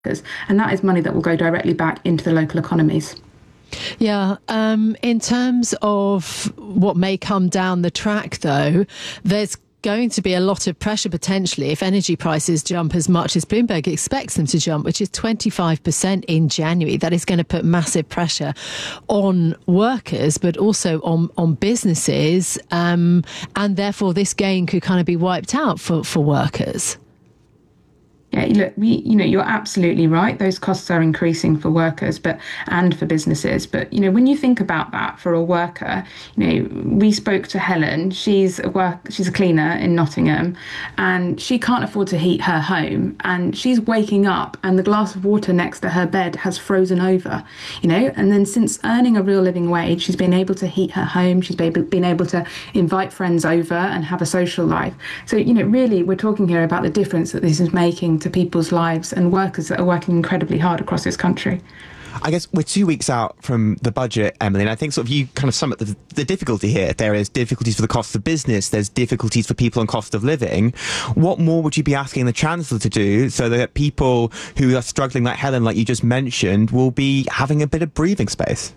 and that is money that will go directly back into the local economies. Yeah. In terms of what may come down the track, though, there's going to be a lot of pressure potentially if energy prices jump as much as Bloomberg expects them to jump, which is 25% in January. That is going to put massive pressure on workers, but also on businesses. And therefore, this gain could kind of be wiped out for workers. Yeah, look, you're absolutely right. Those costs are increasing for workers, and for businesses. But, when you think about that for a worker, we spoke to Helen. She's a cleaner in Nottingham, and she can't afford to heat her home. And she's waking up, and the glass of water next to her bed has frozen over. And then since earning a real living wage, she's been able to heat her home. She's been able to invite friends over and have a social life. So, really, we're talking here about the difference that this is making to people's lives and workers that are working incredibly hard across this country. I guess we're 2 weeks out from the budget, Emily, and I think sort of you kind of sum up the difficulty here. There is difficulties for the cost of business. There's difficulties for people on cost of living. What more would you be asking the Chancellor to do so that people who are struggling like Helen, like you just mentioned, will be having a bit of breathing space?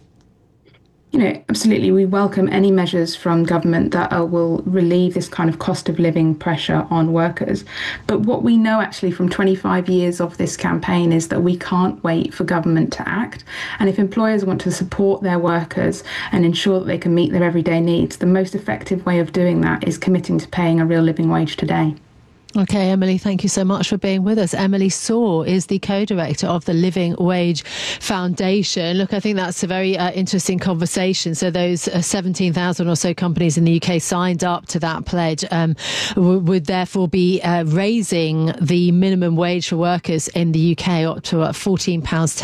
Absolutely. We welcome any measures from government that will relieve this kind of cost of living pressure on workers. But what we know actually from 25 years of this campaign is that we can't wait for government to act. And if employers want to support their workers and ensure that they can meet their everyday needs, the most effective way of doing that is committing to paying a real living wage today. Okay, Emily, thank you so much for being with us. Emily Saw is the co-director of the Living Wage Foundation. Look, I think that's a very interesting conversation. So those 17,000 or so companies in the UK signed up to that pledge would therefore be raising the minimum wage for workers in the UK up to £14.10,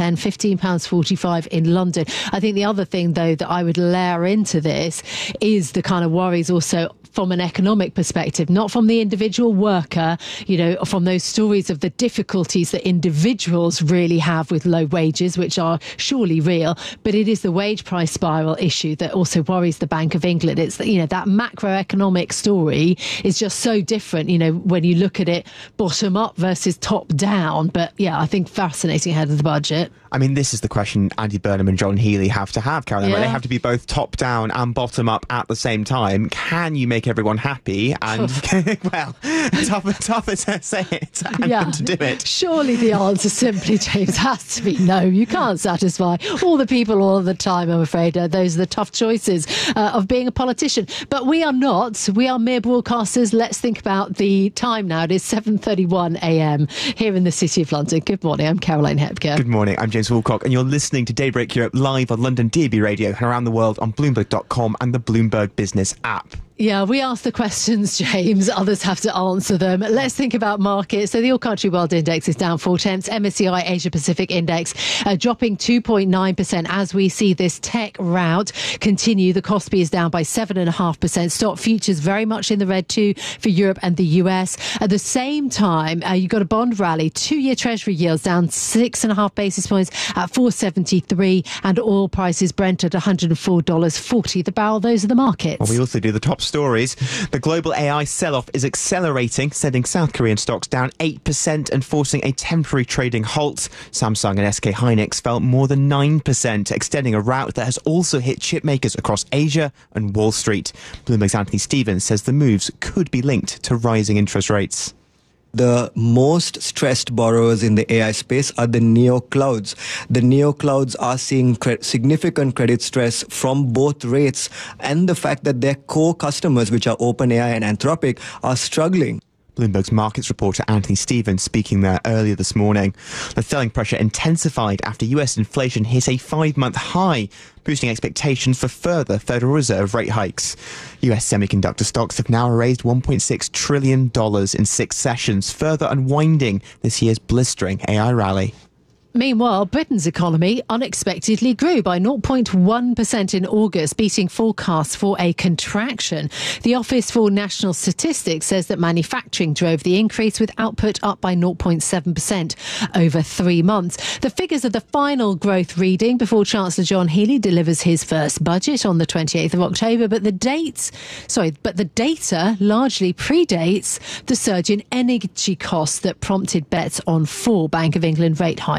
£15.45 in London. I think the other thing, though, that I would layer into this is the kind of worries also from an economic perspective, not from the individual worker, from those stories of the difficulties that individuals really have with low wages, which are surely real, but it is the wage price spiral issue that also worries the Bank of England. It's, that macroeconomic story is just so different, when you look at it bottom up versus top down. But yeah, I think fascinating ahead of the budget. I mean, this is the question Andy Burnham and John Healey have to have, Caroline. Yeah. They have to be both top down and bottom up at the same time. Can you make everyone happy? And, well, tougher to say it and to do it. Surely the answer simply, James, has to be no. You can't satisfy all the people all the time, I'm afraid. Those are the tough choices of being a politician. But we are not. We are mere broadcasters. Let's think about the time now. It is 7:31 a.m. here in the City of London. Good morning. I'm Caroline Hepker. Good morning. I'm James Woolcock, and you're listening to Daybreak Europe live on London DAB Radio and around the world on Bloomberg.com and the Bloomberg Business app. Yeah, we ask the questions, James. Others have to answer them. Let's think about markets. So the All Country World Index is down 0.4. MSCI Asia Pacific Index dropping 2.9% as we see this tech rout continue. The Kospi is down by 7.5%. Stock futures very much in the red too for Europe and the US. At the same time, you've got a bond rally. 2-year Treasury yields down 6.5 basis points at 4.73, and oil prices Brent at $104.40 the barrel. Those are the markets. Well, we also do the top stories. The global AI sell-off is accelerating, sending South Korean stocks down 8% and forcing a temporary trading halt. Samsung and SK Hynix fell more than 9%, extending a rout that has also hit chip makers across Asia and Wall Street. Bloomberg's Anthony Stevens says the moves could be linked to rising interest rates. The most stressed borrowers in the AI space are the neoclouds. The neoclouds are seeing significant credit stress from both rates and the fact that their core customers, which are OpenAI and Anthropic, are struggling. Bloomberg's markets reporter Anthony Stevens speaking there earlier this morning. The selling pressure intensified after US inflation hit a 5-month high, boosting expectations for further Federal Reserve rate hikes. US semiconductor stocks have now raised $1.6 trillion in 6 sessions, further unwinding this year's blistering AI rally. Meanwhile, Britain's economy unexpectedly grew by 0.1% in August, beating forecasts for a contraction. The Office for National Statistics says that manufacturing drove the increase, with output up by 0.7% over 3 months. The figures are the final growth reading before Chancellor John Healey delivers his first budget on the 28th of October, but the data largely predates the surge in energy costs that prompted bets on 4 Bank of England rate hikes.